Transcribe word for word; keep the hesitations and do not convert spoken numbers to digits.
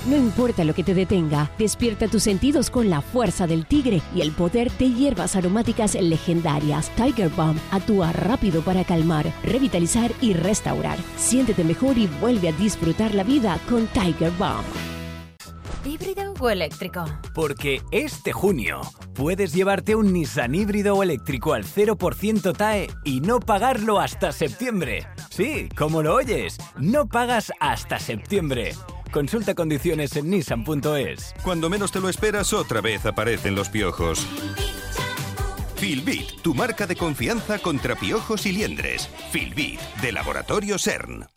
No importa lo que te detenga, despierta tus sentidos con la fuerza del tigre y el poder de hierbas aromáticas legendarias. Tiger Balm actúa rápido para calmar, revitalizar y restaurar. Siéntete mejor y vuelve a disfrutar la vida con Tiger Balm. ¿Híbrido o eléctrico? Porque este junio puedes llevarte un Nissan híbrido o eléctrico al cero por ciento T A E y no pagarlo hasta septiembre. Sí, como lo oyes, no pagas hasta septiembre. Consulta condiciones en nissan punto es. Cuando menos te lo esperas, otra vez aparecen los piojos. Filbit, tu marca de confianza contra piojos y liendres. Filbit, de Laboratorio CERN.